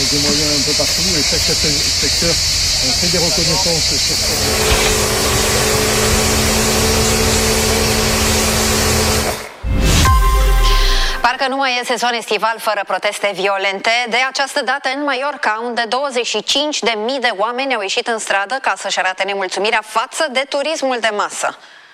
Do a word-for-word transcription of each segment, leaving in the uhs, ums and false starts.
avec des moyens un peu partout, et chaque secteur fait des reconnaissances sur ce. Parcă nu mai e sezon estival fără proteste violente. De această dată în Mallorca, unde douăzeci și cinci de mii de oameni au ieșit în stradă ca să-și arate nemulțumirea față de turismul de masă.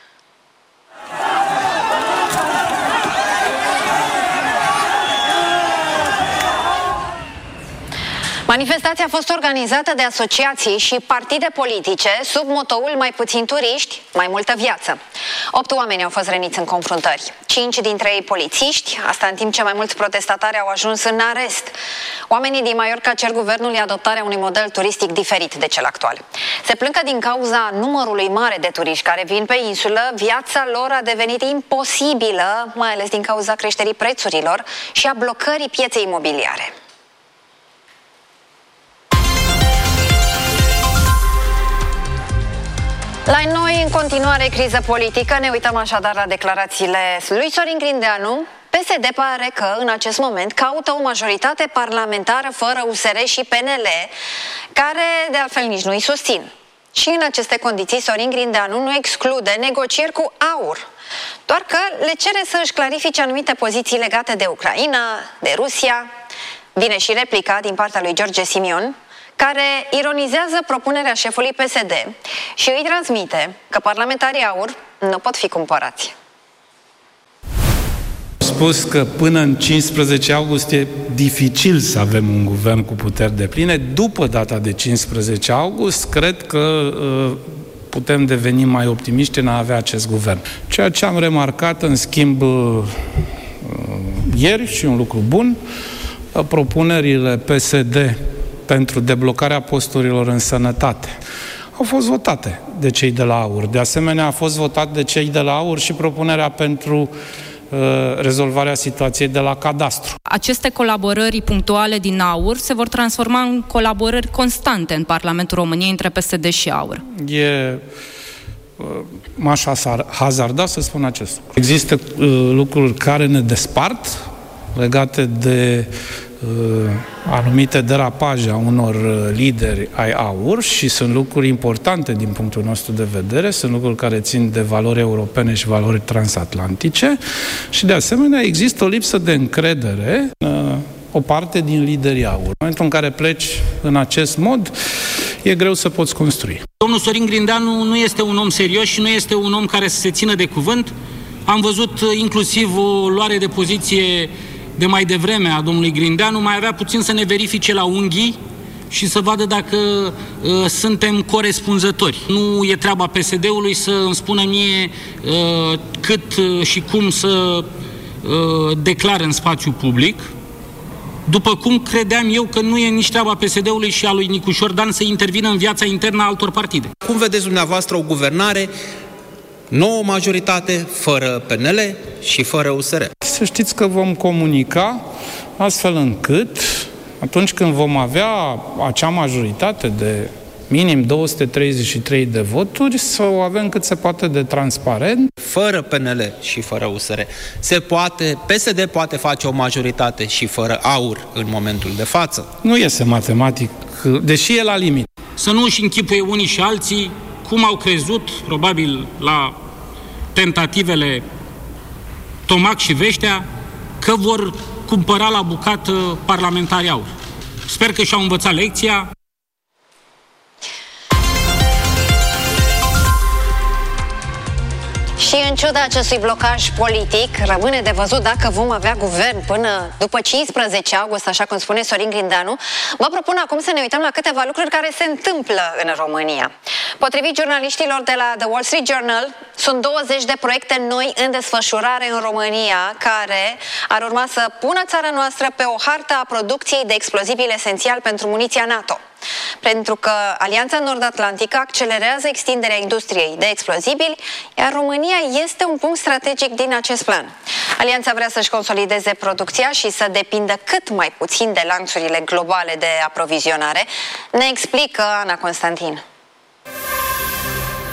Manifestația a fost organizată de asociații și partide politice sub motoul mai puțin turiști, mai multă viață. Opt oameni au fost răniți în confruntări. Cinci dintre ei polițiști, asta în timp ce mai mulți protestatari au ajuns în arest. Oamenii din Mallorca cer guvernului adoptarea unui model turistic diferit de cel actual. Se plâng că din cauza numărului mare de turiști care vin pe insulă, viața lor a devenit imposibilă, mai ales din cauza creșterii prețurilor și a blocării pieței imobiliare. La noi, în continuare, criză politică. Ne uităm așadar la declarațiile lui Sorin Grindeanu. P S D pare că, în acest moment, caută o majoritate parlamentară fără U S R și P N L, care, de altfel, nici nu îi susțin. Și în aceste condiții, Sorin Grindeanu nu exclude negocieri cu AUR, doar că le cere să își clarifice anumite poziții legate de Ucraina, de Rusia. Vine și replica din partea lui George Simion, care ironizează propunerea șefului P S D și îi transmite că parlamentarii AUR nu pot fi cumpărați. Spus că până în cincisprezece august e dificil să avem un guvern cu puteri depline. După data de cincisprezece august, cred că uh, putem deveni mai optimiști în a avea acest guvern. Ceea ce am remarcat, în schimb, uh, ieri, și un lucru bun, uh, propunerile P S D pentru deblocarea posturilor în sănătate au fost votate de cei de la AUR. De asemenea, a fost votat de cei de la AUR și propunerea pentru uh, rezolvarea situației de la cadastru. Aceste colaborări punctuale din AUR se vor transforma în colaborări constante în Parlamentul României între P S D și AUR. E... m-aș hazarda să spun acest lucru. Există uh, lucruri care ne despart legate de Uh, anumite derapaje a unor uh, lideri ai AUR și sunt lucruri importante din punctul nostru de vedere, sunt lucruri care țin de valori europene și valori transatlantice și de asemenea există o lipsă de încredere în uh, o parte din liderii AUR. În momentul în care pleci în acest mod, e greu să poți construi. Domnul Sorin Grindeanu nu este un om serios și nu este un om care să se țină de cuvânt. Am văzut uh, inclusiv o luare de poziție de mai devreme a domnului Grindeanu, mai avea puțin să ne verifice la unghii și să vadă dacă uh, suntem corespunzători. Nu e treaba P S D-ului să îmi spună mie uh, cât uh, și cum să uh, declar în spațiu public, după cum credeam eu că nu e nici treaba P S D-ului și a lui Nicușor Dan să intervină în viața internă a altor partide. Cum vedeți dumneavoastră o guvernare, nouă majoritate, fără P N L și fără U S R? Să știți că vom comunica astfel încât, atunci când vom avea acea majoritate de minim două sute treizeci și trei de voturi, să o avem cât se poate de transparent. Fără P N L și fără U S R se poate, P S D poate face o majoritate și fără AUR în momentul de față? Nu iese matematic, deși e la limit. Să nu își închipuie unii și alții cum au crezut, probabil la tentativele Tomac și Veștea, că vor cumpăra la bucată parlamentarii AUR. Sper că și-au învățat lecția. Și în ciuda acestui blocaj politic, rămâne de văzut dacă vom avea guvern până după cincisprezece august, așa cum spune Sorin Grindeanu. Vă propun acum să ne uităm la câteva lucruri care se întâmplă în România. Potrivit jurnaliștilor de la The Wall Street Journal, sunt douăzeci de proiecte noi în desfășurare în România care ar urma să pună țara noastră pe o hartă a producției de explozibili esențiali pentru muniția NATO. Pentru că Alianța Nord-Atlantică accelerează extinderea industriei de explozibili, iar România este un punct strategic din acest plan. Alianța vrea să-și consolideze producția și să depindă cât mai puțin de lanțurile globale de aprovizionare. Ne explică Ana Constantin.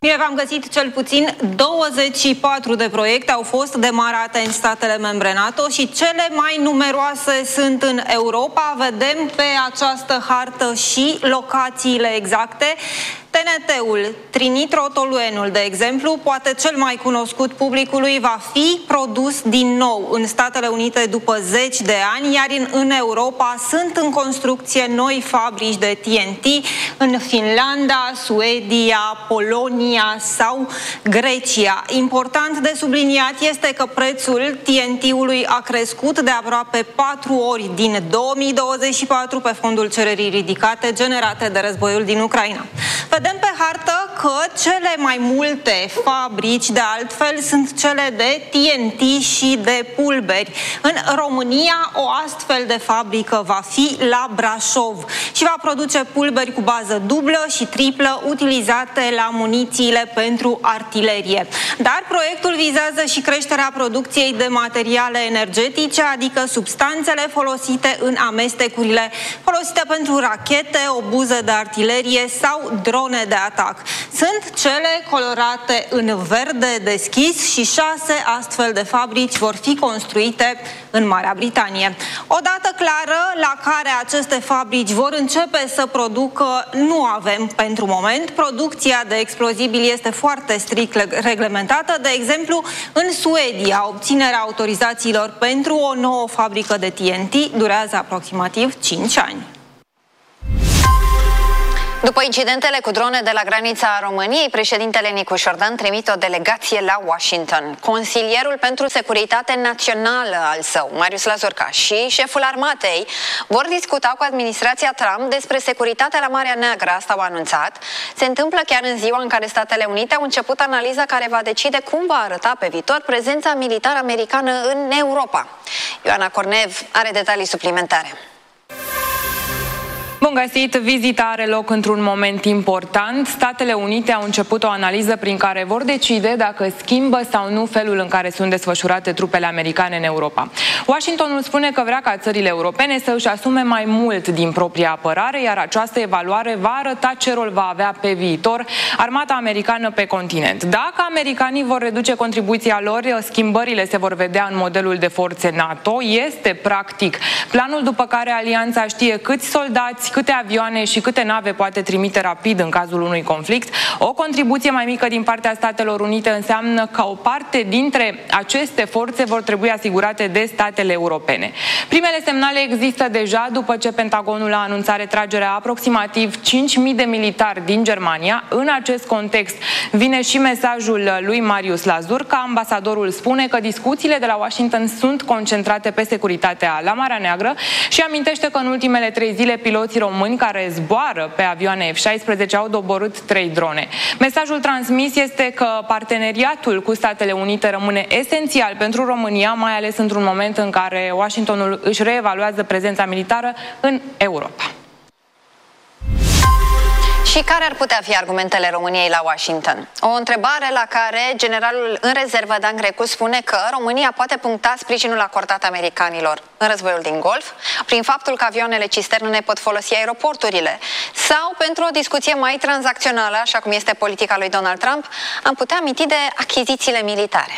Bine v-am găsit. Cel puțin douăzeci și patru de proiecte au fost demarate în statele membre NATO și cele mai numeroase sunt în Europa. Vedem pe această hartă și locațiile exacte. T N T-ul, trinitrotoluenul, de exemplu, poate cel mai cunoscut publicului, va fi produs din nou în Statele Unite după zeci de ani, iar în, în Europa sunt în construcție noi fabrici de T N T în Finlanda, Suedia, Polonia sau Grecia. Important de subliniat este că prețul T N T-ului a crescut de aproape patru ori din două mii douăzeci și patru pe fondul cererii ridicate generate de războiul din Ucraina. Vedem pe hartă că cele mai multe fabrici, de altfel, sunt cele de T N T și de pulberi. În România, o astfel de fabrică va fi la Brașov și va produce pulberi cu bază dublă și triplă utilizate la munițiile pentru artilerie. Dar proiectul vizează și creșterea producției de materiale energetice, adică substanțele folosite în amestecurile folosite pentru rachete, obuze de artilerie sau drone de atac. Sunt cele colorate în verde deschis și șase astfel de fabrici vor fi construite în Marea Britanie. O dată clară la care aceste fabrici vor începe să producă nu avem pentru moment. Producția de explozibili este foarte strict reglementată. De exemplu, în Suedia, obținerea autorizațiilor pentru o nouă fabrică de T N T durează aproximativ cinci ani. După incidentele cu drone de la granița României, președintele Nicu Șordan trimite o delegație la Washington. Consilierul pentru securitate națională al său, Marius Lazurca, și șeful armatei vor discuta cu administrația Trump despre securitatea la Marea Neagră. Asta au anunțat. Se întâmplă chiar în ziua în care Statele Unite au început analiza care va decide cum va arăta pe viitor prezența militară americană în Europa. Ioana Cornev are detalii suplimentare. Bun găsit! Vizita are loc într-un moment important. Statele Unite au început o analiză prin care vor decide dacă schimbă sau nu felul în care sunt desfășurate trupele americane în Europa. Washingtonul spune că vrea ca țările europene să își asume mai mult din propria apărare, iar această evaluare va arăta ce rol va avea pe viitor armata americană pe continent. Dacă americanii vor reduce contribuția lor, schimbările se vor vedea în modelul de forțe NATO. Este, practic, planul după care alianța știe câți soldați, câte avioane și câte nave poate trimite rapid în cazul unui conflict. O contribuție mai mică din partea Statelor Unite înseamnă că o parte dintre aceste forțe vor trebui asigurate de statele europene. Primele semnale există deja după ce Pentagonul a anunțat retragerea aproximativ cinci mii de militari din Germania. În acest context vine și mesajul lui Marius Lazurca. Ambasadorul spune că discuțiile de la Washington sunt concentrate pe securitatea la Marea Neagră și amintește că în ultimele trei zile piloții români care zboară pe avioane F șaisprezece au doborât trei drone. Mesajul transmis este că parteneriatul cu Statele Unite rămâne esențial pentru România, mai ales într-un moment în care Washingtonul își reevaluează prezența militară în Europa. Și care ar putea fi argumentele României la Washington? O întrebare la care generalul în rezervă Dan Grecu spune că România poate puncta sprijinul acordat americanilor în războiul din Golf, prin faptul că avioanele cisternă ne pot folosi aeroporturile, sau pentru o discuție mai tranzacțională, așa cum este politica lui Donald Trump, am putea aminti de achizițiile militare.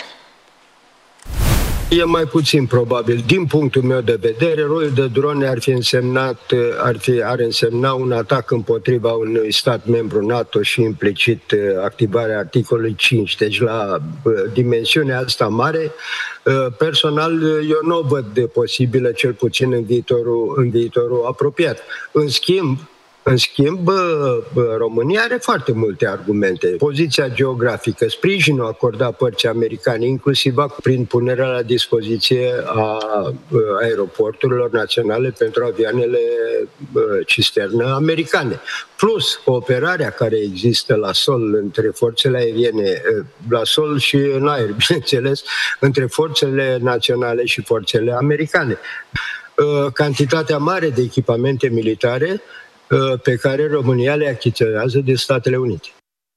E mai puțin probabil. Din punctul meu de vedere, rolul de drone ar fi însemnat, ar, fi, ar însemna un atac împotriva unui stat membru NATO și implicit activarea articolului cinci. Deci la dimensiunea asta mare, personal, eu nu o văd de posibilă, cel puțin în viitorul, în viitorul apropiat. În schimb, În schimb, România are foarte multe argumente. Poziția geografică, sprijinul acordat părții americane, inclusiv prin punerea la dispoziție a aeroporturilor naționale pentru avioanele cisternă americane. Plus cooperarea care există la sol între forțele aeriene, la sol și în aer, bineînțeles, între forțele naționale și forțele americane. Cantitatea mare de echipamente militare pe care România le achiziționează din Statele Unite.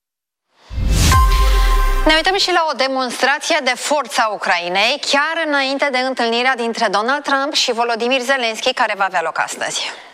Ne uităm și la o demonstrație de forță a Ucrainei, chiar înainte de întâlnirea dintre Donald Trump și Volodymyr Zelensky, care va avea loc astăzi.